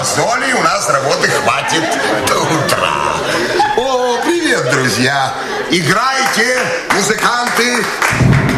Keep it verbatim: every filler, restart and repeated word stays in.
Золей у нас работы хватит до утра. О, привет, друзья. Играйте, музыканты.